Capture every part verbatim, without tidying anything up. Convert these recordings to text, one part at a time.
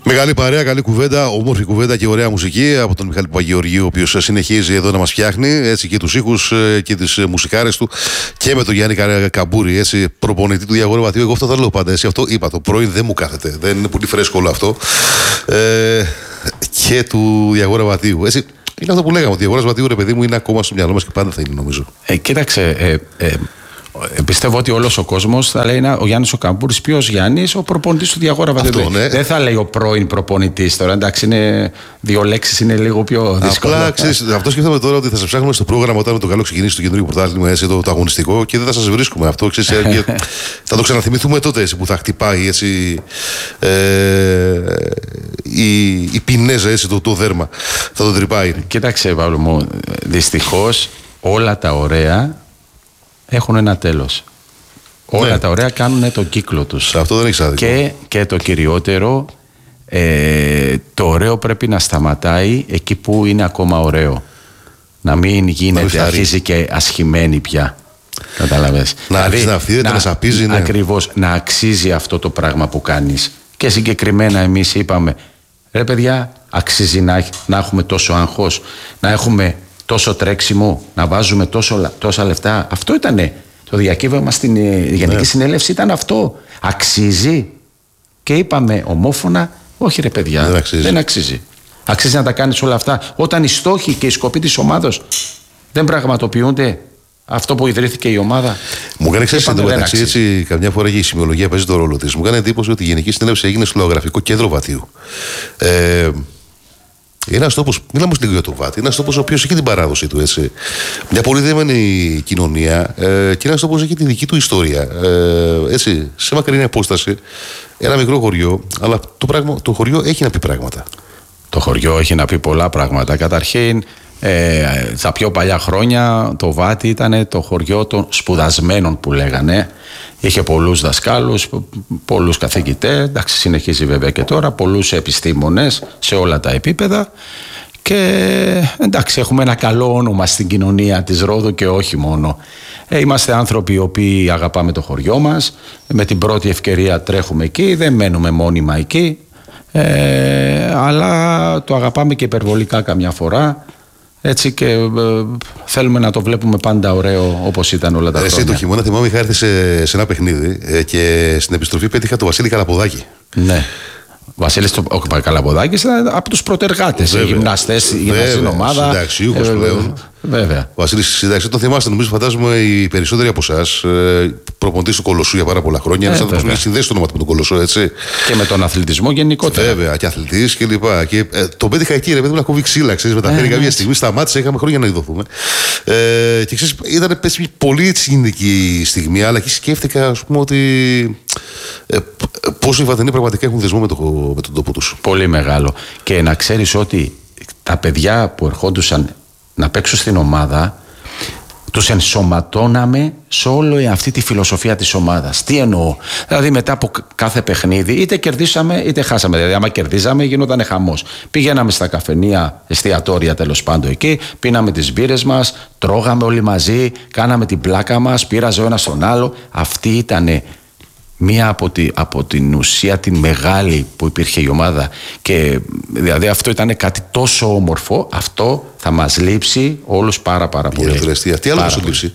Μεγάλη παρέα, καλή κουβέντα, ομόρφη κουβέντα και ωραία μουσική από τον Μιχάλη Παπαγεωργίου, ο οποίος συνεχίζει εδώ να μας φτιάχνει έτσι, και τους ήχους και τις μουσικάρες του, και με τον Γιάννη Καμπούρη, έτσι, προπονητή του Διαγόρα Βατίου. Εγώ αυτό θα λέω πάντα. Έτσι, αυτό είπα το πρωί, δεν μου κάθεται. Δεν είναι πολύ φρέσκο όλο αυτό. Ε, και του Διαγόρα Βατίου. Έτσι, είναι αυτό που λέγαμε. Ο Διαγόρας Βατίου, ρε παιδί μου, είναι ακόμα στο μυαλό μας και πάντα θα είναι, νομίζω. Ε, κοίταξε. Ε, ε, Πιστεύω ότι όλος ο κόσμος θα λέει ο Γιάννης ο Καμπούρης. Ποιος Γιάννης? Ο προπονητής του Διαγόρα Βατίου. Ναι. Δεν θα λέει ο πρώην προπονητής τώρα. Εντάξει, είναι δύο λέξεις, είναι λίγο πιο δύσκολο. Απλά ξέρεις, αυτό σκέφτομαι τώρα ότι θα σας ψάχνουμε στο πρόγραμμα όταν το καλό ξεκινήσει το καινούργιο πρωτάθλημα, έτσι, το, το αγωνιστικό, και δεν θα σας βρίσκουμε αυτό. Ξέρεις, θα το ξαναθυμηθούμε τότε, έτσι, που θα χτυπάει έτσι, ε, η, η πινέζα, έτσι, το, το δέρμα. Θα το τρυπάει. Κοίταξε, Παύλο μου, δυστυχώς όλα τα ωραία έχουν ένα τέλος. Όλα ναι. τα ωραία κάνουν το κύκλο τους. Αυτό δεν έχει άδικο. Και, και το κυριότερο, ε, το ωραίο πρέπει να σταματάει εκεί που είναι ακόμα ωραίο. Να μην γίνεται, αρχίζει και ασχημένη πια. Καταλαβες. Να αρχίζει να αυθύρεται, να σαπίζει. Ναι. Ακριβώς, να αξίζει αυτό το πράγμα που κάνεις. Και συγκεκριμένα εμείς είπαμε, ρε παιδιά, αξίζει να, να έχουμε τόσο άγχος, να έχουμε τόσο τρέξιμο, να βάζουμε τόσο, τόσα λεφτά. Αυτό ήτανε. Το διακύβευμα στην Γενική ναι. Συνέλευση ήταν αυτό. Αξίζει. Και είπαμε ομόφωνα, όχι ρε παιδιά, δεν αξίζει. δεν αξίζει. Αξίζει να τα κάνεις όλα αυτά. Όταν οι στόχοι και οι σκοποί της ομάδος δεν πραγματοποιούνται, αυτό που ιδρύθηκε η ομάδα. Μου κάνει εξαίρεση εντωμεταξύ, έτσι, καμιά φορά και η σημειολογία παίζει το ρόλο της. Μου κάνει εντύπωση ότι η Γενική Συνέλευση έγινε στο λογογραφικό κέντρο Βατίου. Ε, Είναι ένας τόπος, μιλάμε λίγο για το Βάτι, είναι ένας τόπος ο οποίος έχει την παράδοση του, έτσι. Μια πολύ δεμένη κοινωνία, ε, και είναι ένας τόπος έχει τη δική του ιστορία. Ε, έτσι, σε μακρινή απόσταση, ένα μικρό χωριό, αλλά το, πράγμα, το χωριό έχει να πει πράγματα. Το χωριό έχει να πει πολλά πράγματα. Καταρχήν, ε, στα πιο παλιά χρόνια το Βάτι ήταν το χωριό των σπουδασμένων που λέγανε. Είχε πολλούς δασκάλους, πολλούς καθηγητές, εντάξει, συνεχίζει βέβαια και τώρα, πολλούς επιστήμονες σε όλα τα επίπεδα, και εντάξει, έχουμε ένα καλό όνομα στην κοινωνία της Ρόδου και όχι μόνο. Ε, είμαστε άνθρωποι οι οποίοι αγαπάμε το χωριό μας, με την πρώτη ευκαιρία τρέχουμε εκεί, δεν μένουμε μόνιμα εκεί, ε, αλλά το αγαπάμε και υπερβολικά καμιά φορά. Έτσι, και ε, θέλουμε να το βλέπουμε πάντα ωραίο όπως ήταν όλα τα Εσύ, χρόνια. Το χειμώνα θυμάμαι είχα έρθει σε, σε ένα παιχνίδι, ε, και στην επιστροφή πέτυχα το Βασίλη Καλαποδάκη. Ναι. Ο Βασίλης ο Καλαποδάκης ήταν από τους πρωτεργάτες, οι γυμναστές, η γυμναστική ομάδα. Συνταξιούχος ε, πλέον. Βέβαια. Ο Βασίλης συνταξιούχος, τον θυμάστε, νομίζω, φαντάζομαι οι περισσότεροι από εσάς. Ε, προπονητής του Κολοσσού για πάρα πολλά χρόνια. Ε, ένας άνθρωπος που έχει συνδέσει το όνομα του με τον Κολοσσό, έτσι. Και με τον αθλητισμό γενικότερα. Βέβαια, και αθλητής και λοιπά. Και ε, τον πέτυχα εκεί, ρε παιδί μου, να κόβει ξύλα, ξέρεις, με τα χέρια. Κάποια στιγμή σταμάτησε, είχαμε χρόνια να ειδωθούμε. Ε, και ξέρεις, ήταν μια πολύ συγκινητική στιγμή, αλλά εκεί σκέφτηκα, ας πούμε, ότι. Ε, πόσο οι Βατενοί πραγματικά έχουν δεσμό με, το, με τον τόπο τους. Πολύ μεγάλο. Και να ξέρεις ότι τα παιδιά που ερχόντουσαν να παίξουν στην ομάδα, τους ενσωματώναμε σε όλη αυτή τη φιλοσοφία της ομάδας. Τι εννοώ? Δηλαδή μετά από κάθε παιχνίδι, είτε κερδίσαμε είτε χάσαμε. Δηλαδή άμα κερδίζαμε γινόταν χαμός. Πηγαίναμε στα καφενεία, εστιατόρια τέλος πάντων εκεί, πίναμε τις μπύρες μας, τρώγαμε όλοι μαζί, κάναμε την πλάκα μας, πήραζε ο ένας τον άλλο. Αυτή ήτανε μία από, τη, από την ουσία την μεγάλη που υπήρχε η ομάδα, και δηλαδή αυτό ήταν κάτι τόσο όμορφο, αυτό θα μας λείψει όλους πάρα πάρα πολύ. Τι άλλο θα σου λείψει?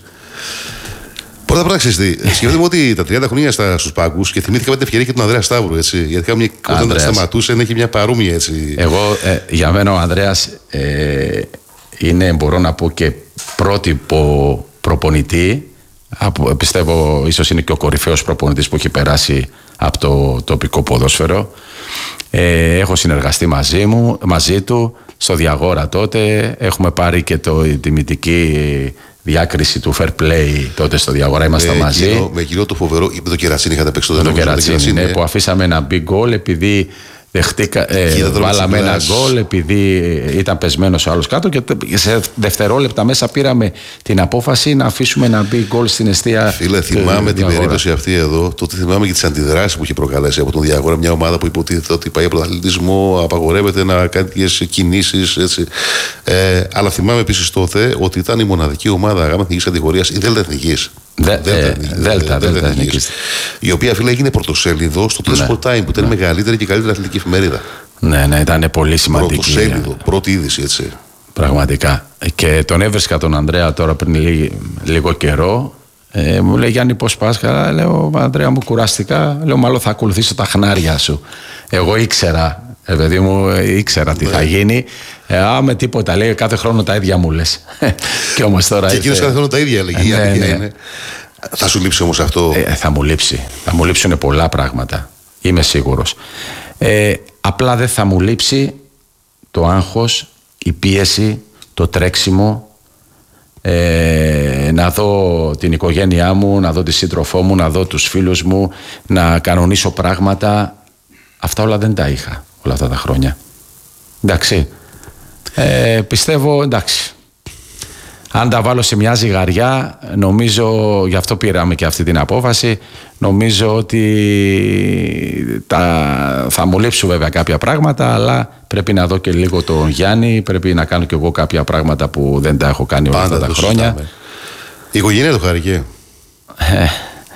Πρώτα πράγματα, σκεφτείτε ότι τα τριάντα χρόνια στους πάγκους, και θυμήθηκα με την ευκαιρία και τον Ανδρέα Σταύρου, έτσι, γιατί μια, όταν σταματούσε έχει μια παρόμοια, έτσι. Εγώ, ε, για μένα ο Ανδρέας ε, είναι, μπορώ να πω, και πρότυπο προπονητή. Από, πιστεύω ίσως είναι και ο κορυφαίος προπονητής που έχει περάσει από το τοπικό ποδόσφαιρο. Ε, έχω συνεργαστεί μαζί, μου, μαζί του στο Διαγόρα τότε. Έχουμε πάρει και το, τη μυθική διάκριση του fair play τότε στο Διαγόρα. Ήμασταν μαζί. Εκείνο, με εκείνο το φοβερό, με το Κερατσίνη είχατε παίξει τότε. Με το Κερατσίνη, ναι, που αφήσαμε ένα big goal επειδή δεχτήκα, ε, βάλαμε ένα γκολ επειδή ήταν πεσμένος ο άλλος κάτω, και σε δευτερόλεπτα μέσα πήραμε την απόφαση να αφήσουμε ένα big goal στην εστία. Φίλε, θυμάμαι την περίπτωση αυτή εδώ. Τότε θυμάμαι και τις αντιδράσεις που είχε προκαλέσει από τον Διαγόρα. Μια ομάδα που υποτίθεται ότι πάει από τον αθλητισμό, απαγορεύεται να κάνει τέτοιες κινήσεις. Έτσι. Ε, αλλά θυμάμαι επίσης τότε ότι ήταν η μοναδική ομάδα γάμα εθνικής κατηγορίας, η Δέλτα Εθνικής. Δε, δέλτα, ε, δέλτα, δέλτα εθνικής. Η οποία, φίλε, έγινε πρωτοσέλιδο στο Sport Time, που ήταν η μεγαλύτερη και καλύτερη αθλητική εφημερίδα. Ναι, ναι, ήταν πολύ σημαντική. Πρώτο σέλιδο, πρώτη είδηση, έτσι. Πραγματικά. Και τον έβρισκα τον Ανδρέα τώρα πριν λίγο, λίγο καιρό. Ε, μου λέει, Γιάννη, πώς πας? Καλά. Λέω, Ανδρέα μου, κουραστικά. Λέω, μάλλον θα ακολουθήσω τα χνάρια σου. Εγώ ήξερα, ε, παιδί μου, ήξερα τι ναι. θα γίνει. Ε, α, με τίποτα, λέει, κάθε χρόνο τα ίδια μου λες. Και όμως τώρα. Και εκείνος κάθε χρόνο τα ίδια έλεγε. Ναι, ναι. Είναι. Θα σου λείψει όμως αυτό? Ε, θα μου λείψει. Θα μου λείψουν πολλά πράγματα. Είμαι σίγουρος. Ε, απλά δεν θα μου λείψει το άγχος, η πίεση, το τρέξιμο, ε, να δω την οικογένειά μου, να δω τη σύντροφό μου, να δω τους φίλους μου, να κανονίσω πράγματα. Αυτά όλα δεν τα είχα όλα αυτά τα χρόνια. Εντάξει. Ε, πιστεύω, εντάξει. Αν τα βάλω σε μια ζυγαριά, νομίζω, γι' αυτό πήραμε και αυτή την απόφαση, νομίζω ότι τα, θα μου λείψουν βέβαια κάποια πράγματα, αλλά πρέπει να δω και λίγο τον Γιάννη, πρέπει να κάνω και εγώ κάποια πράγματα που δεν τα έχω κάνει όλα αυτά τα χρόνια. Συστάμε. Η οικογένεια το χάρηκε? Ε,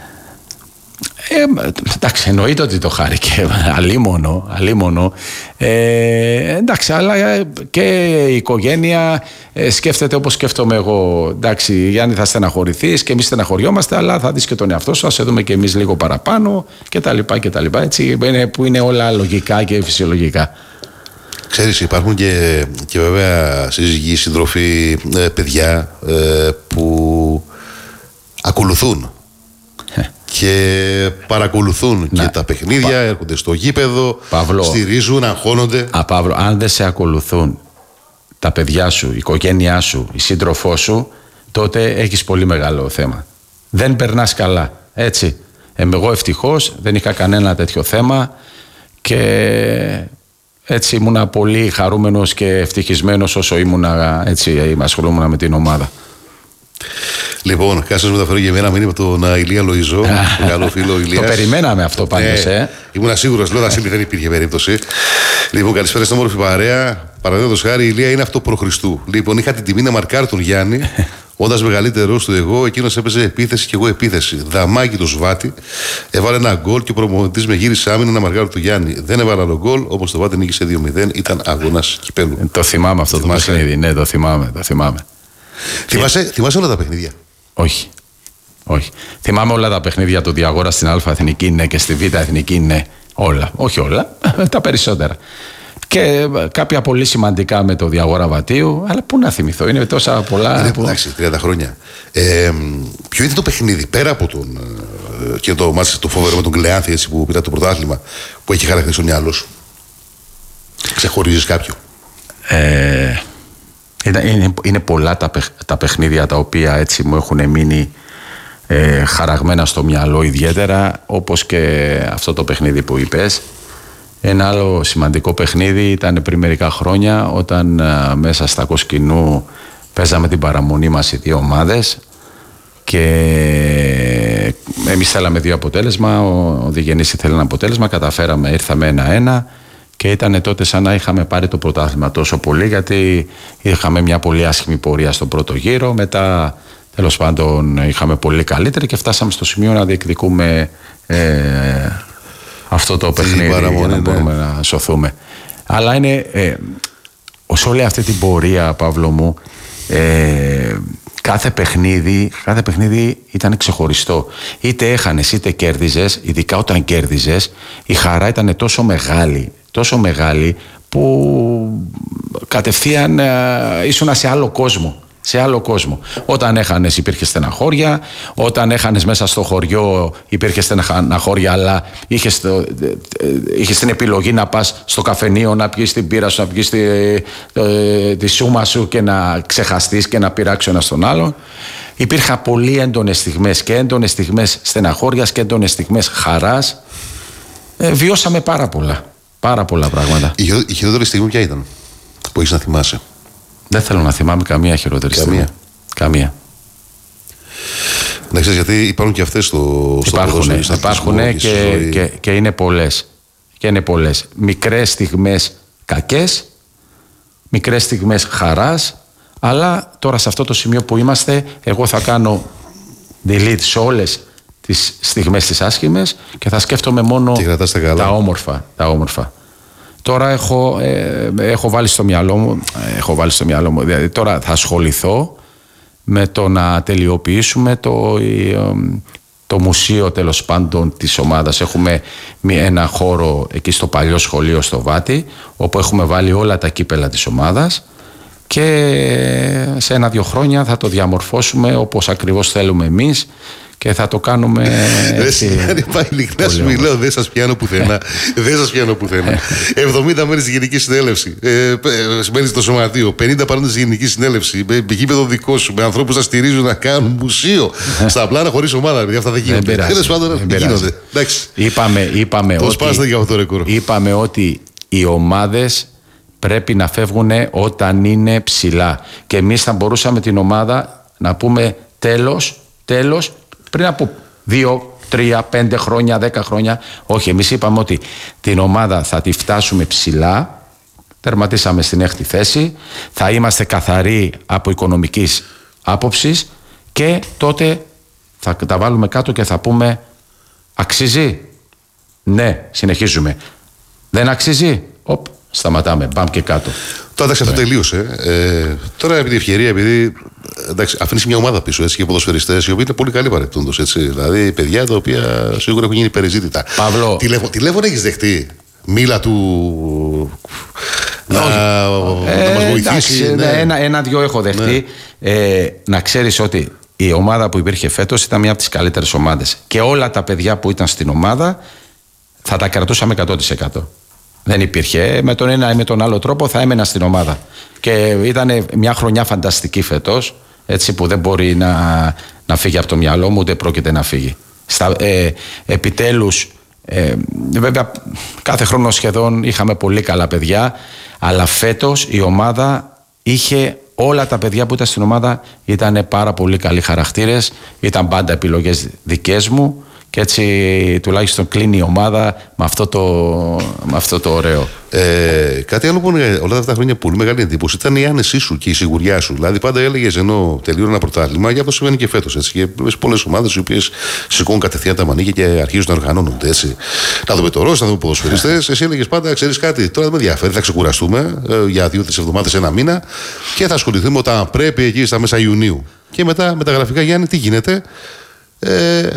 Ε, εντάξει, εννοείται ότι το χάρηκε. Αλίμονο, αλίμονο. Ε, εντάξει, αλλά και η οικογένεια ε, σκέφτεται όπως σκέφτομαι εγώ. Εντάξει, Γιάννη, θα στεναχωρηθείς και εμείς στεναχωριόμαστε, αλλά θα δεις και τον εαυτό σου, θα σε δούμε και εμείς λίγο παραπάνω κτλ. κτλ. Έτσι, είναι, που είναι όλα λογικά και φυσιολογικά. Ξέρεις, υπάρχουν και, και βέβαια σύζυγοι, συντροφοί, ε, παιδιά ε, που ακολουθούν και παρακολουθούν να. και τα παιχνίδια, Πα... έρχονται στο γήπεδο, Παύλο, στηρίζουν, αγχώνονται. Α, Παύλο, αν δεν σε ακολουθούν τα παιδιά σου, η οικογένειά σου, η σύντροφό σου, τότε έχεις πολύ μεγάλο θέμα. Δεν περνάς καλά, έτσι. Εγώ ευτυχώς δεν είχα κανένα τέτοιο θέμα και έτσι ήμουνα πολύ χαρούμενος και ευτυχισμένος όσο ήμουνα, έτσι ασχολούμουν με την ομάδα. Λοιπόν, κάτσε να μεταφέρω και εμένα μήνυμα τον Ηλία Λοϊζό, μεγάλο φίλο Ηλίας. Το περιμέναμε αυτό πάντως, ε. ε. Ήμουν σίγουρος, λέω, να δεν υπήρχε περίπτωση. Λοιπόν, καλησπέρα στην όμορφη παρέα. Παραδείγματος χάρη, η Ηλία είναι αυτό προ Χριστού. Λοιπόν, είχα την τιμή να μαρκάρω τον Γιάννη, όντας μεγαλύτερος του εγώ, εκείνος έπαιζε επίθεση και εγώ επίθεση. Δαμάκι το Σβάτι, έβαλε ένα γκολ και ο προπονητής με γύρισε άμυνα να μαρκάρω τον Γιάννη. Δεν έβαλα το γκολ, όπως το Σβάτι νίκησε δύο μηδέν, ήταν αγώνας κυπέλου. Ε, το θυμάμαι αυτό το παιχνίδι, ναι, το θυμάμαι, το θυμάμαι. Θυμάσαι, θυμάσαι όλα τα παιχνίδια? Όχι. Όχι. Θυμάμαι όλα τα παιχνίδια του Διαγόρα στην Α Εθνική, ναι, και στη Β Εθνική, ναι. Όλα. Όχι όλα. Τα περισσότερα. Και κάποια πολύ σημαντικά με το Διαγόρα Βατίου. Αλλά πού να θυμηθώ, είναι τόσα πολλά. Είναι, που... εντάξει, τριάντα χρόνια. Ε, ποιο είναι το παιχνίδι πέρα από τον. Και το, μάλιστα, το φοβερό με τον Κλεάνθη, έτσι, που πήρε το πρωτάθλημα, που έχει χαρακτηρίσει στο μυαλό σου? Ξεχωρίζεις κάποιο? Ε, είναι, είναι πολλά τα, παιχ, τα παιχνίδια τα οποία έτσι μου έχουν μείνει ε, χαραγμένα στο μυαλό, ιδιαίτερα όπως και αυτό το παιχνίδι που είπες. Ένα άλλο σημαντικό παιχνίδι ήταν πριν μερικά χρόνια, όταν α, μέσα στα Κοσκινού παίζαμε την παραμονή μας οι δύο ομάδες και εμείς θέλαμε δύο αποτέλεσμα, ο, ο Διγενής ήθελε ένα αποτέλεσμα, καταφέραμε, ήρθαμε ένα-ένα και ήταν τότε σαν να είχαμε πάρει το πρωτάθλημα τόσο πολύ, γιατί είχαμε μια πολύ άσχημη πορεία στον πρώτο γύρο, μετά τέλος πάντων είχαμε πολύ καλύτερη και φτάσαμε στο σημείο να διεκδικούμε ε, αυτό το παιχνίδι παραμονή, για να μπορούμε ναι. να σωθούμε. Αλλά είναι ε, σε όλη αυτή την πορεία, Παύλο μου, ε, κάθε παιχνίδι, κάθε παιχνίδι ήταν ξεχωριστό. Είτε έχανες είτε κέρδιζες, ειδικά όταν κέρδιζες, η χαρά ήταν τόσο μεγάλη, τόσο μεγάλη που κατευθείαν ε, ήσουνα σε άλλο κόσμο. Σε άλλο κόσμο. Όταν έχανες υπήρχε στεναχώρια, όταν έχανες μέσα στο χωριό υπήρχε στεναχώρια, αλλά είχες, το, είχες την επιλογή να πας στο καφενείο, να πιεις την πύρα σου, να πιεις τη, τη, τη σούμα σου και να ξεχαστείς και να πειράξει ο ένας τον άλλον. Υπήρχαν πολύ έντονες στιγμές και έντονες στιγμές στεναχώριας και έντονες στιγμές χαράς. Ε, βιώσαμε πάρα πολλά. Πάρα πολλά πράγματα. Η, η χειρότερη στιγμή ποια ήταν που έχεις να θυμάσαι? Δεν θέλω να θυμάμαι καμία χειρότερη καμία. στιγμή. Καμία. Να ξέρεις, γιατί υπάρχουν και αυτές στο Υπάρχουν, στο υπάρχουν και, και, και, και είναι πολλές. Και είναι πολλές. Μικρές στιγμές κακές, μικρές στιγμές χαράς, αλλά τώρα σε αυτό το σημείο που είμαστε, εγώ θα κάνω delete σε όλες τις στιγμές τις άσχημες και θα σκέφτομαι μόνο τα, τα όμορφα. Τα όμορφα. Τώρα έχω, ε, έχω βάλει στο μυαλό μου, έχω βάλει στο μυαλό μου, δηλαδή τώρα θα ασχοληθώ με το να τελειοποιήσουμε το, το μουσείο τέλος πάντων της ομάδας. Έχουμε ένα χώρο εκεί στο παλιό σχολείο στο Βάτι, όπου έχουμε βάλει όλα τα κύπελα της ομάδας και σε ένα-δύο χρόνια θα το διαμορφώσουμε όπως ακριβώς θέλουμε εμείς και θα το κάνουμε έτσι. Δεν πάει ειλικρινά σου μιλάω, δεν σας πιάνω πουθενά. Δεν σας πιάνω πουθενά. εβδομήντα μέρες στη Γενική Συνέλευση. Ε, μέρες στο Σωματείο. πενήντα παρόντες στη Γενική Συνέλευση. Με γήπεδο δικό σου. Με ανθρώπους να στηρίζουν να κάνουν μουσείο. Στα πλάνα χωρίς ομάδα. Δηλαδή αυτά δεν γίνονται. Τέλος πάντων δεν γίνονται. Είπαμε, είπαμε, ότι, είπαμε ότι οι ομάδες πρέπει να φεύγουν όταν είναι ψηλά. Και εμείς θα μπορούσαμε την ομάδα να πούμε τέλος, τέλος. Πριν από δύο, τρία, πέντε χρόνια, δέκα χρόνια. Όχι, εμείς είπαμε ότι την ομάδα θα τη φτάσουμε ψηλά. Τερματίσαμε στην έκτη θέση. Θα είμαστε καθαροί από οικονομικής άποψης και τότε θα τα βάλουμε κάτω και θα πούμε αξίζει. Ναι, συνεχίζουμε. Δεν αξίζει. Οπ, σταματάμε. Πάμε και κάτω. Τώρα εντάξει, αυτό τελείωσε. Ε, τώρα επί τη ευκαιρία, επειδή εντάξει, αφήνει μια ομάδα πίσω έτσι, και ποδοσφαιριστές οι οποίοι είναι πολύ καλοί παρεπτόντως. Δηλαδή παιδιά τα οποία σίγουρα έχουν γίνει υπερζήτητα. Παύλο. Τηλέφωνο, τηλέφωνο έχει δεχτεί. Μίλα του. Να, ε, να μας βοηθήσει. Εντάξει, ναι. ένα, ένα-δυο έχω δεχτεί. Ναι. Ε, να ξέρεις ότι η ομάδα που υπήρχε φέτος ήταν μια από τις καλύτερες ομάδες. Και όλα τα παιδιά που ήταν στην ομάδα θα τα κρατούσαμε εκατό τοις εκατό. Δεν υπήρχε. Με τον ένα ή με τον άλλο τρόπο θα έμενα στην ομάδα. Και ήταν μια χρονιά φανταστική φέτος, έτσι που δεν μπορεί να, να φύγει από το μυαλό μου, ούτε πρόκειται να φύγει. Στα, ε, επιτέλους, ε, βέβαια κάθε χρόνο σχεδόν είχαμε πολύ καλά παιδιά, αλλά φέτος η ομάδα είχε όλα τα παιδιά που ήταν στην ομάδα ήταν πάρα πολύ καλοί χαρακτήρες, ήταν πάντα επιλογές δικές μου. Και έτσι τουλάχιστον κλείνει η ομάδα με αυτό το, με αυτό το ωραίο. Ε, κάτι άλλο που είναι όλα αυτά τα χρόνια πολύ μεγάλη εντύπωση ήταν η άνεσή σου και η σιγουριά σου. Δηλαδή, πάντα έλεγε ενώ τελείωνε ένα πρωτάθλημα, για αυτό συμβαίνει και φέτος. Και πολλές ομάδες οι οποίες σηκώνουν κατευθείαν τα μανίκια και αρχίζουν να οργανώνονται. Έτσι. Να δούμε το Ρώσο, να δούμε ποδοσφαιριστές. Εσύ έλεγε πάντα, ξέρεις κάτι, τώρα δεν με ενδιαφέρει, θα ξεκουραστούμε ε, για δύο-τρεις εβδομάδες, ένα μήνα και θα ασχοληθούμε όταν πρέπει εκεί στα μέσα Ιουνίου. Και μετά με τα γραφικά, Γιάννη, τι γίνεται. Ε,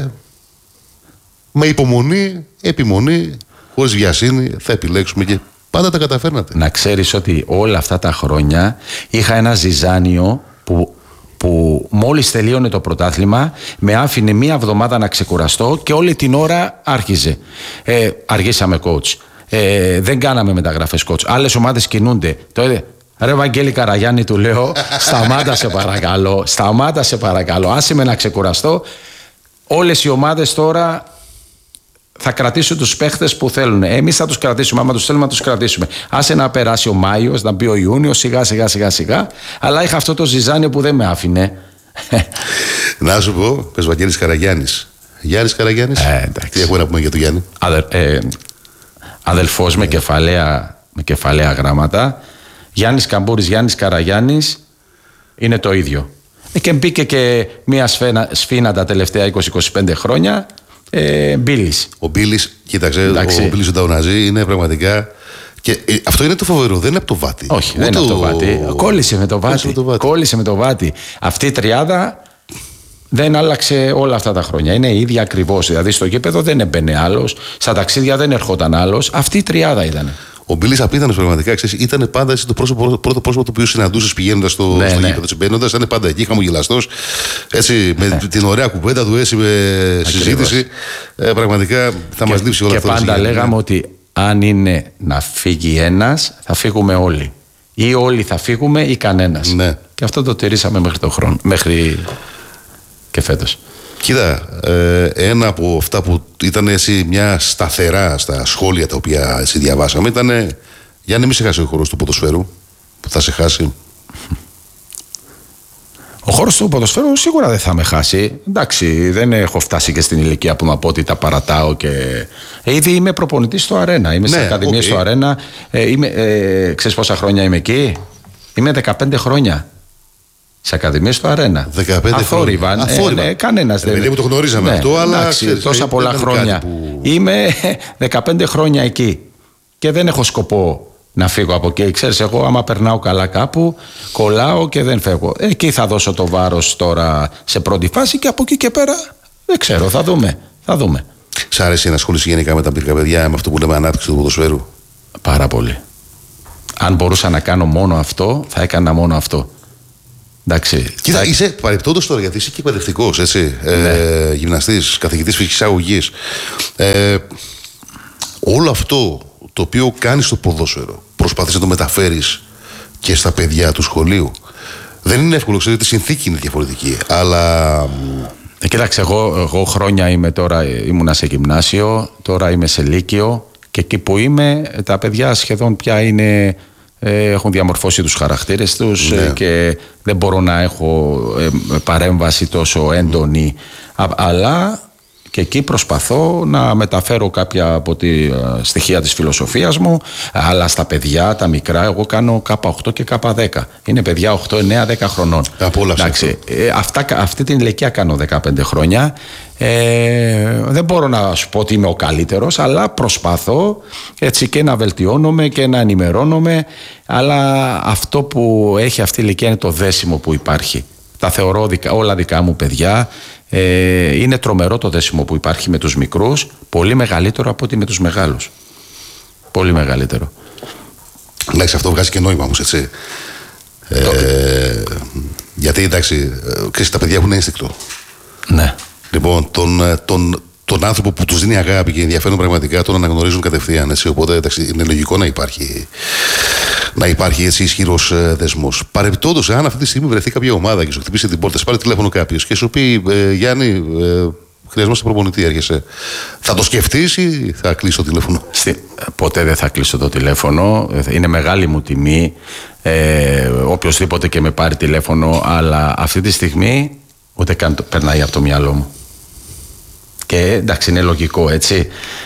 Με υπομονή, επιμονή, χωρίς βιασύνη, θα επιλέξουμε και πάντα τα καταφέρνατε. Να ξέρεις ότι όλα αυτά τα χρόνια είχα ένα ζυζάνιο που, που μόλις τελείωνε το πρωτάθλημα με άφηνε μία εβδομάδα να ξεκουραστώ και όλη την ώρα άρχιζε. Ε, αργήσαμε coach. Ε, δεν κάναμε μεταγραφές coach. Άλλες ομάδες κινούνται. Το ρε Βαγγέλη Καραγιάννη, του λέω, σταμάτα σε παρακαλώ, σταμάτα σε παρακαλώ, άσε με να ξεκουραστώ. Όλες οι ομάδες τώρα θα κρατήσουν τους παίχτες που θέλουν. Εμείς θα τους κρατήσουμε. Άμα τους θέλουμε να τους κρατήσουμε. Άσε να περάσει ο Μάιος, να μπει ο Ιούνιος, σιγά σιγά σιγά σιγά. Αλλά είχα αυτό το ζυζάνιο που δεν με άφηνε. Να σου πω, πες Βαγγέλης Καραγιάννης. Γιάννης Καραγιάννης. Ε, Τι έχουμε να πούμε για τον Γιάννη. Αδε, ε, αδελφός με, κεφαλαία, με κεφαλαία γράμματα. Γιάννης Καμπούρης, Γιάννης Καραγιάννης είναι το ίδιο. Ε, και μπήκε και μία σφαίνα, σφήνα τα τελευταία είκοσι με είκοσι πέντε χρόνια. Ε, Μπίλης. Ο Μπίλης, κοίταξε, εντάξει. Ο Μπίλης ο Νταουναζή είναι πραγματικά. Και ε, αυτό είναι το φοβερό, δεν είναι από το Βάτι. Όχι, δεν είναι από το Βάτι. Κόλλησε με το Βάτι. Κόλλησε με το Βάτι. Αυτή η τριάδα δεν άλλαξε όλα αυτά τα χρόνια. Είναι η ίδια ακριβώς. Δηλαδή στο γήπεδο δεν έμπαινε άλλος, στα ταξίδια δεν ερχόταν άλλος. Αυτή η τριάδα ήταν. Ο Μπίλης απίθανος πραγματικά, ξέρεις, ήταν πάντα το πρόσωπο, πρώτο πρόσωπο το οποίο συναντούσες πηγαίνοντας στο, ναι, στο ναι. γήπεδο, μπαίνοντας, ήταν πάντα εκεί, χαμογελαστός, έτσι, με την ωραία κουβέντα του, έτσι, με συζήτηση. Ε, πραγματικά θα μας λείψει όλα και αυτά. Και πάντα λέγαμε ότι αν είναι να φύγει ένας, θα φύγουμε όλοι. Ή όλοι θα φύγουμε ή κανένας. Ναι. Και αυτό το τηρήσαμε μέχρι τον χρόνο, μέχρι και φέτος. Κοίτα, ε, ένα από αυτά που ήταν έτσι μια σταθερά στα σχόλια τα οποία έτσι διαβάσαμε ήταν Γιάννη, μη σε χάσει ο χώρος του ποδοσφαίρου που θα σε χάσει. Ο χώρος του ποδοσφαίρου σίγουρα δεν θα με χάσει. Εντάξει, δεν έχω φτάσει και στην ηλικία που να πω ότι τα παρατάω και. Ε, ήδη είμαι προπονητής στο Αρένα. Είμαι ναι, σε ακαδημίες okay. στο Αρένα. Ε, είμαι, ε, ξέρεις πόσα χρόνια είμαι εκεί? Είμαι δεκαπέντε χρόνια. Σε ακαδημίες στο Αρένα. δεκαπέντε Αθόρυβα. Ε, ναι, κανένας δεν. Δεν μου το γνωρίζαμε ναι, αυτό, αλλά. Εντάξει, ξέρεις, τόσα πολλά χρόνια. Που... Είμαι δεκαπέντε χρόνια εκεί. και δεν έχω σκοπό να φύγω από εκεί. Ξέρεις, εγώ άμα περνάω καλά κάπου, κολλάω και δεν φεύγω. Εκεί θα δώσω το βάρος τώρα σε πρώτη φάση και από εκεί και πέρα δεν ξέρω, θα δούμε. Θα δούμε. Σ' άρεσε να ασχολείσαι γενικά με τα πυρικά παιδιά, με αυτό που λέμε ανάπτυξη του ποδοσφαίρου? Πάρα πολύ. Αν μπορούσα να κάνω μόνο αυτό, θα έκανα μόνο αυτό. Εντάξει. Κοίτα, θα... είσαι παρεπτόντως τώρα, γιατί είσαι και εκπαιδευτικός, έτσι. Ναι. Ε, γυμναστής, καθηγητής φυσικής αγωγής. Ε, όλο αυτό το οποίο κάνεις στο ποδόσφαιρο, προσπαθείς να το μεταφέρεις και στα παιδιά του σχολείου. Δεν είναι εύκολο, ξέρω ότι η συνθήκη είναι διαφορετική, αλλά... Ε, κοίταξε, εγώ, εγώ χρόνια είμαι τώρα, ήμουνα σε γυμνάσιο, τώρα είμαι σε λύκειο και εκεί που είμαι τα παιδιά σχεδόν πια είναι, ε, έχουν διαμορφώσει τους χαρακτήρες τους, ναι. ε, και δεν μπορώ να έχω ε, παρέμβαση τόσο έντονη, α, αλλά και εκεί προσπαθώ να μεταφέρω κάποια από τη ε, στοιχεία της φιλοσοφίας μου, αλλά στα παιδιά τα μικρά εγώ κάνω κάπα οκτώ και κάπα δέκα. Είναι παιδιά οκτώ, εννέα, δέκα χρονών. Εντάξει, ε, αυτά, αυτή την ηλικία κάνω δεκαπέντε χρόνια. Ε, δεν μπορώ να σου πω ότι είμαι ο καλύτερος, αλλά προσπαθώ έτσι και να βελτιώνομαι και να ενημερώνομαι, αλλά αυτό που έχει αυτή η ηλικία είναι το δέσιμο που υπάρχει. Τα θεωρώ δικα, όλα δικά μου παιδιά. Ε, είναι τρομερό το δέσιμο που υπάρχει με τους μικρούς, πολύ μεγαλύτερο από ότι με τους μεγάλους. Πολύ μεγαλύτερο. Εντάξει, αυτό βγάζει και νόημα όμως, έτσι. Ε, γιατί εντάξει, ξέρεις, τα παιδιά έχουν ένστικτο. Ναι. Λοιπόν, τον, τον, τον άνθρωπο που τους δίνει αγάπη και ενδιαφέρον πραγματικά τον αναγνωρίζουν κατευθείαν, έτσι. Οπότε εντάξει, είναι λογικό να υπάρχει, να υπάρχει έτσι ισχυρός ε, δεσμός. Παρεπτόντως, αν αυτή τη στιγμή βρεθεί κάποια ομάδα και σου χτυπήσει την πόρτα, σε πάρει τηλέφωνο κάποιος και σου πει ε, Γιάννη, ε, χρειαζόμαστε προπονητή, έρχεσαι. Θα το σκεφτείς ή θα κλείσει το τηλέφωνο? Στη, ποτέ δεν θα κλείσω το τηλέφωνο. Είναι μεγάλη μου τιμή ε, οποιοσδήποτε και με πάρει τηλέφωνο, αλλά αυτή τη στιγμή ούτε καν το περνάει από το μυαλό μου. Και εντάξει, είναι λογικό, έτσι.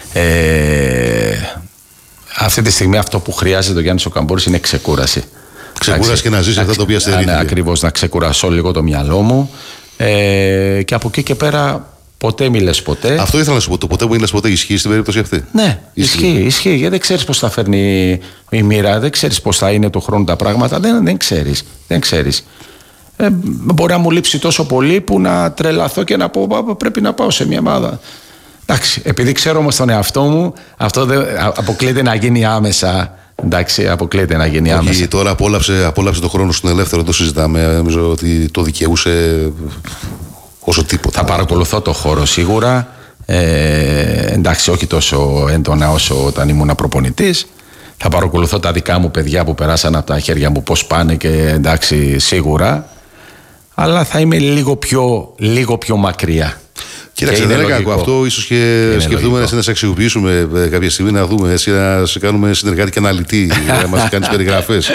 Ε, αυτή τη στιγμή αυτό που χρειάζεται ο Γιάννης ο Καμπούρης είναι ξεκούραση. Ξεκούραση και να ζήσει αυτά τα οποία στερήθηκε. Ναι, ακριβώς, να ξεκουρασώ λίγο το μυαλό μου. Ε, και από εκεί και πέρα ποτέ μη λες ποτέ. Αυτό ήθελα να σου πω. Το ποτέ μου λες ποτέ ισχύει στην περίπτωση αυτή? Ναι, ισχύει, ισχύει, ισχύει γιατί δεν ξέρεις πώς θα φέρνει η μοίρα, δεν ξέρεις πώς θα είναι το χρόνο τα πράγματα. Δεν, δεν ξέρεις. Δεν ξέρεις. Ε, μπορεί να μου λείψει τόσο πολύ που να τρελαθώ και να πω πρέπει να πάω σε μια ομάδα. Εντάξει, επειδή ξέρω όμως τον εαυτό μου, αυτό δεν, αποκλείεται να γίνει άμεσα. Εντάξει, αποκλείεται να γίνει άμεσα. Όχι, τώρα απόλαυσε, απόλαυσε το χρόνο στον ελεύθερο, το συζητάμε. Νομίζω ότι το δικαιούσε όσο τίποτα. Θα παρακολουθώ το χώρο σίγουρα. Ε, εντάξει, όχι τόσο έντονα όσο όταν ήμουν προπονητής. Θα παρακολουθώ τα δικά μου παιδιά που περάσαν από τα χέρια μου πώς πάνε και εντάξει, σίγουρα. Αλλά θα είμαι λίγο πιο, λίγο πιο μακριά. Κοίταξε, δεν είναι κακό αυτό. Ίσως και σκεφτούμε να σε αξιοποιήσουμε κάποια στιγμή, να δούμε, έτσι, να σε κάνουμε συνεργάτη και αναλυτή, να μας κάνεις περιγραφές.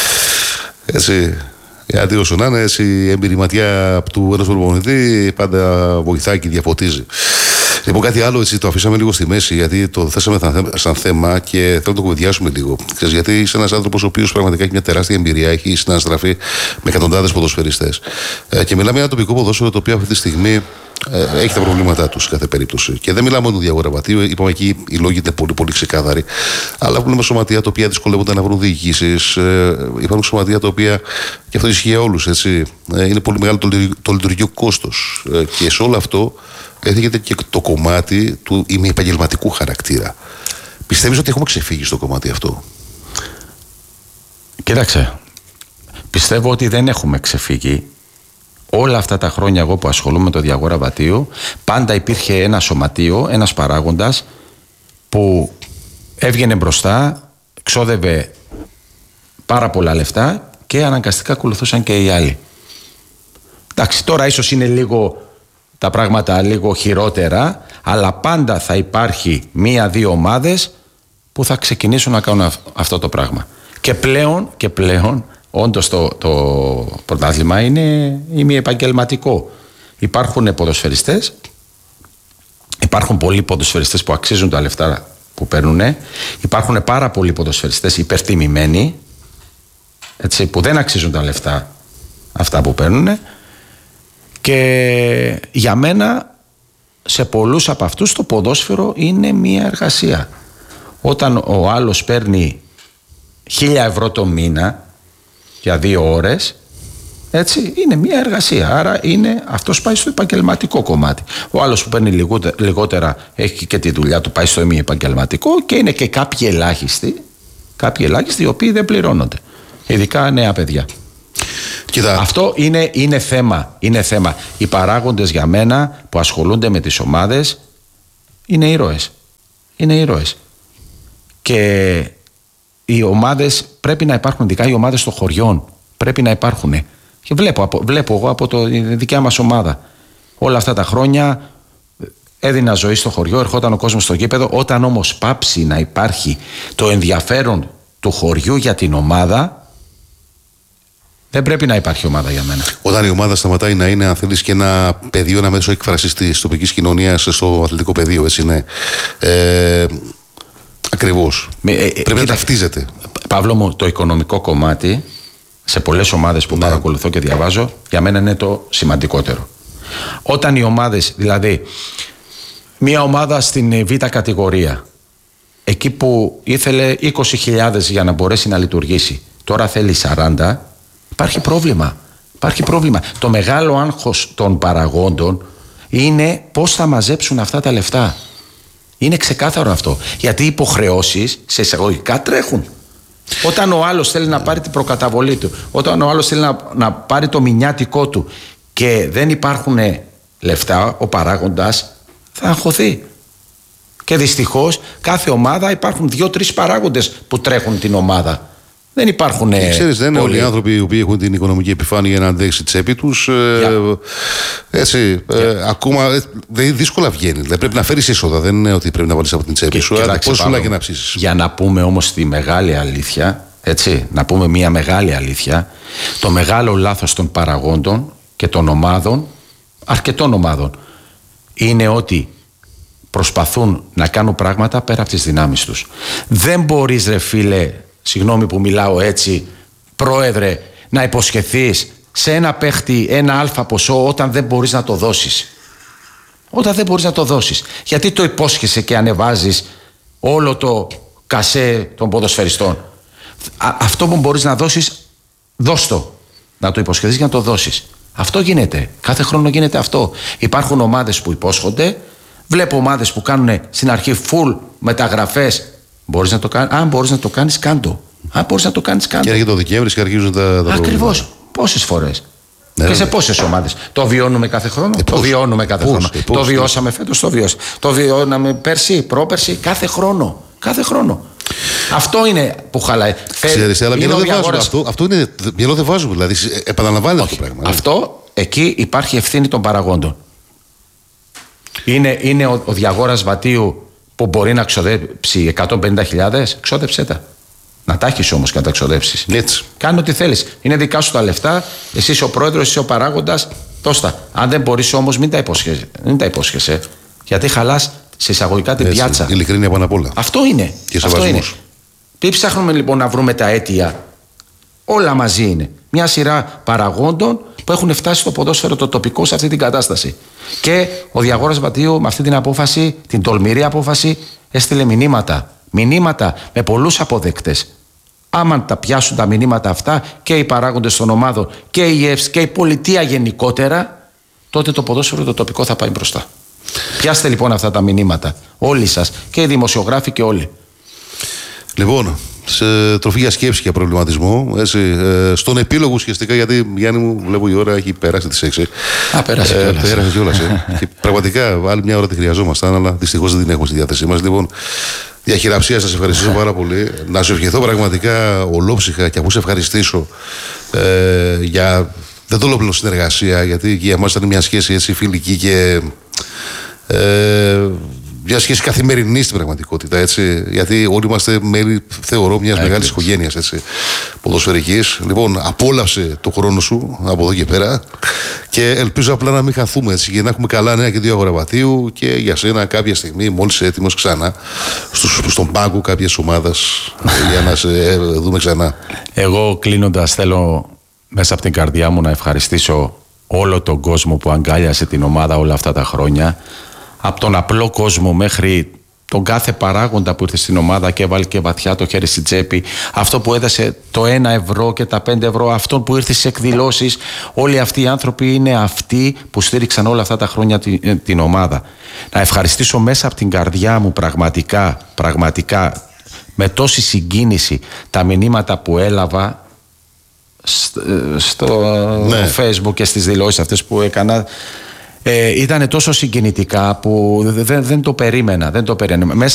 Έτσι. Γιατί όσο να είναι, έτσι, η εμπειρή ματιά του ενός προπονητή πάντα βοηθάει και διαφωτίζει. Λοιπόν, κάτι άλλο, έτσι, το αφήσαμε λίγο στη μέση, γιατί το θέσαμε σαν θέμα και θέλω να το κουβεντιάσουμε λίγο. Ξέρεις, γιατί είσαι ένας άνθρωπος ο οποίος πραγματικά έχει μια τεράστια εμπειρία, έχει συναναστραφεί με εκατοντάδες ποδοσφαιριστές. Ε, και μιλάμε για ένα τοπικό ποδόσφαιρο το οποίο αυτή τη στιγμή ε, έχει τα προβλήματά του σε κάθε περίπτωση. Και δεν μιλάμε μόνο του Διαγοραβατίου, είπαμε εκεί οι λόγοι είναι πολύ, πολύ ξεκάθαροι. Αλλά βλέπουμε σωματεία τα οποία δυσκολεύονται να βρουν διοικήσεις. Ε, υπάρχουν σωματεία τα οποία, και αυτό ισχύει για όλους, έτσι, ε, είναι πολύ μεγάλο το, το λειτουργικό κόστος. Ε, και σε όλο αυτό έρχεται και το κομμάτι του ημιεπαγγελματικού χαρακτήρα. Πιστεύεις ότι έχουμε ξεφύγει στο κομμάτι αυτό? Κοίταξε, πιστεύω ότι δεν έχουμε ξεφύγει. Όλα αυτά τα χρόνια εγώ που ασχολούμαι με το Διαγοραβατίο, πάντα υπήρχε ένα σωματείο, ένας παράγοντας που έβγαινε μπροστά, ξόδευε πάρα πολλά λεφτά και αναγκαστικά ακολουθούσαν και οι άλλοι. Εντάξει, τώρα ίσως είναι λίγο τα πράγματα λίγο χειρότερα, αλλά πάντα θα υπάρχει μία-δύο ομάδες που θα ξεκινήσουν να κάνουν αυτό το πράγμα. Και πλέον, και πλέον όντως το, το πρωτάθλημα είναι ημιεπαγγελματικό. Υπάρχουν ποδοσφαιριστές, υπάρχουν πολλοί ποδοσφαιριστές που αξίζουν τα λεφτά που παίρνουν, υπάρχουν πάρα πολλοί ποδοσφαιριστές υπερτιμημένοι, έτσι, που δεν αξίζουν τα λεφτά αυτά που παίρνουν. Και για μένα, σε πολλούς από αυτούς το ποδόσφαιρο είναι μια εργασία. Όταν ο άλλος παίρνει χίλια ευρώ το μήνα για δύο ώρες, έτσι, είναι μια εργασία. Άρα είναι, αυτός πάει στο επαγγελματικό κομμάτι. Ο άλλος που παίρνει λιγότερα, λιγότερα έχει και τη δουλειά του, πάει στο εμι επαγγελματικό, και είναι και κάποιοι ελάχιστοι, κάποιοι ελάχιστοι οι οποίοι δεν πληρώνονται. Ειδικά νέα παιδιά. Κοίτα. Αυτό είναι, είναι θέμα, είναι θέμα. Οι παράγοντες για μένα που ασχολούνται με τις ομάδες είναι ήρωες. Είναι ήρωες. Και οι ομάδες πρέπει να υπάρχουν, ειδικά οι ομάδες των χωριών. Πρέπει να υπάρχουν. Και βλέπω, βλέπω εγώ από το, τη δικιά μας ομάδα. Όλα αυτά τα χρόνια έδινα ζωή στο χωριό, ερχόταν ο κόσμος στο γήπεδο. Όταν όμως πάψει να υπάρχει το ενδιαφέρον του χωριού για την ομάδα, δεν πρέπει να υπάρχει ομάδα για μένα. Όταν η ομάδα σταματάει να είναι, αν θέλεις, και ένα πεδίο, ένα μέσο έκφρασης της τοπικής κοινωνίας στο αθλητικό πεδίο, έτσι είναι. Ε, ακριβώς. Με, ε, πρέπει κοίτα, να ταυτίζεται. Παύλο μου, το οικονομικό κομμάτι σε πολλές ομάδες που ναι. παρακολουθώ και διαβάζω, για μένα είναι το σημαντικότερο. Όταν οι ομάδες, δηλαδή, μια ομάδα στην Β' κατηγορία, εκεί που ήθελε είκοσι χιλιάδες για να μπορέσει να λειτουργήσει, τώρα θέλει σαράντα. Υπάρχει πρόβλημα. Υπάρχει πρόβλημα. Το μεγάλο άγχος των παραγόντων είναι πώς θα μαζέψουν αυτά τα λεφτά. Είναι ξεκάθαρο αυτό. Γιατί οι υποχρεώσεις σε εισαγωγικά τρέχουν. Όταν ο άλλος θέλει να πάρει την προκαταβολή του, όταν ο άλλος θέλει να, να πάρει το μηνιάτικό του και δεν υπάρχουν λεφτά, ο παράγοντας θα αγχωθεί. Και δυστυχώς κάθε ομάδα υπάρχουν δύο-τρεις παράγοντες που τρέχουν την ομάδα. Δεν υπάρχουν. Και ξέρεις, δεν είναι όλοι οι άνθρωποι οι οποίοι έχουν την οικονομική επιφάνεια για να αντέξει τη τσέπη τους. Yeah. Ε, έτσι. Yeah. Ε, ακόμα ε, δύσκολα βγαίνει. Δεν πρέπει να φέρεις έσοδα. Δεν είναι ότι πρέπει να βάλεις από την τσέπη και, σου. Πώς σου και να ψήσεις. Για να πούμε όμως τη μεγάλη αλήθεια, έτσι, να πούμε μια μεγάλη αλήθεια, το μεγάλο λάθος των παραγόντων και των ομάδων, αρκετών ομάδων, είναι ότι προσπαθούν να κάνουν πράγματα πέρα από τις δυνάμεις τους. Δεν μπορείς, ρε φίλε, συγγνώμη που μιλάω έτσι, πρόεδρε, να υποσχεθείς σε ένα παίχτη ένα αλφα ποσό όταν δεν μπορείς να το δώσεις. Όταν δεν μπορείς να το δώσεις. Γιατί το υπόσχεσαι και ανεβάζεις όλο το κασέ των ποδοσφαιριστών. Α, αυτό που μπορείς να δώσεις, δώσ' το. Να το υποσχεθείς για να το δώσεις. Αυτό γίνεται. Κάθε χρόνο γίνεται αυτό. Υπάρχουν ομάδες που υπόσχονται. Βλέπω ομάδες που κάνουν στην αρχή full μεταγραφές. Μπορείς να το κάνεις. Αν μπορείς να το κάνεις, κάντο. Αν μπορείς να το κάνεις, κάντο. Και έρχεται το Δεκέμβρη και αρχίζουν τα, τα Ακριβώς. Πόσες φορές. Ναι, και σε πόσες ομάδες. Το βιώνουμε κάθε χρόνο. Ε, το βιώνουμε κάθε πώς, χρόνο. Ε, πώς, το βιώσαμε φέτος, το βιώσαμε. Το βιώναμε πέρσι, πρόπερσι, κάθε χρόνο. Κάθε χρόνο. Αυτό είναι που χαλάει. Ξέρεις, αλλά μυαλό δεν βάζουμε. Αυτό, αυτό είναι. Μυαλό δεν βάζουμε. Δηλαδή, επαναλαμβάνεται αυτό το πράγμα. Αυτό, εκεί υπάρχει ευθύνη των παραγόντων. Είναι, είναι ο, ο Διαγόρας Βατίου που μπορεί να ξοδέψει εκατόν πενήντα χιλιάδες, ξόδεψέ τα. Να τα έχεις όμως και να τα ξοδέψεις. Κάνε ό,τι θέλεις. Είναι δικά σου τα λεφτά, εσύ είσαι ο πρόεδρος, εσύ ο παράγοντας, τόστα. Αν δεν μπορείς όμως, μην τα υπόσχεσαι. Μην τα υπόσχεσαι. Γιατί χαλάς σε εισαγωγικά την πιάτσα. Ειλικρίνεια πάνω απ' όλα. Αυτό είναι. Και αυτό είναι. Τι ψάχνουμε λοιπόν να βρούμε τα αίτια. Όλα μαζί είναι. Μια σειρά παραγόντων που έχουν φτάσει στο ποδόσφαιρο το τοπικό σε αυτή την κατάσταση. Και ο Διαγόρας Βατίου με αυτή την απόφαση, την τολμηρή απόφαση, έστειλε μηνύματα. Μηνύματα με πολλούς αποδέκτες. Άμα τα πιάσουν τα μηνύματα αυτά και οι παράγοντες των ομάδων και η ΕΦΣ και η πολιτεία γενικότερα, τότε το ποδόσφαιρο το τοπικό θα πάει μπροστά. Πιάστε λοιπόν αυτά τα μηνύματα. Όλοι σας, και οι δημοσιογράφοι και όλοι. Λοιπόν, σε τροφή για σκέψη και προβληματισμό. Έτσι, ε, στον επίλογο ουσιαστικά, γιατί Γιάννη μου, βλέπω η ώρα έχει περάσει τις έξι. Α, πέρασε κιόλας. Ε, πέρασε κιόλας. Ε. Και πραγματικά άλλη μια ώρα τη χρειαζόμασταν, αλλά δυστυχώς δεν την έχουμε στη διάθεσή μας. Λοιπόν, για χειραψία σας ευχαριστήσω πάρα πολύ. Να σου ευχηθώ πραγματικά ολόψυχα και αφού σε ευχαριστήσω ε, για. Δεν το λέω πλέον συνεργασία, γιατί για εμάς ήταν μια σχέση έτσι φιλική και. Ε, μια σχέση καθημερινή στην πραγματικότητα, έτσι. Γιατί όλοι είμαστε μέλη, θεωρώ, μιας μεγάλης οικογένειας, έτσι, ποδοσφαιρικής. Λοιπόν, απόλαυσε το χρόνο σου από εδώ και πέρα και ελπίζω απλά να μην χαθούμε, έτσι, και να έχουμε καλά νέα και δύο Αγοραβατίου και για σένα κάποια στιγμή, μόλις έτοιμος ξανά, στους, στον πάγκο κάποιες ομάδας για να σε δούμε ξανά. Εγώ κλείνοντας θέλω μέσα από την καρδιά μου να ευχαριστήσω όλο τον κόσμο που αγκάλιασε την ομάδα όλα αυτά τα χρόνια. Από τον απλό κόσμο μέχρι τον κάθε παράγοντα που ήρθε στην ομάδα και έβαλε και βαθιά το χέρι στην τσέπη, αυτό που έδωσε το ένα ευρώ και τα πέντε ευρώ, αυτόν που ήρθε στις εκδηλώσεις. Όλοι αυτοί οι άνθρωποι είναι αυτοί που στήριξαν όλα αυτά τα χρόνια την, την ομάδα. Να ευχαριστήσω μέσα από την καρδιά μου πραγματικά, πραγματικά με τόση συγκίνηση τα μηνύματα που έλαβα στο ναι. Facebook και στις δηλώσεις αυτές που έκανα. Ε, ήταν τόσο συγκινητικά που δεν, δεν το περίμενα, δεν το περίμενα. Μέσα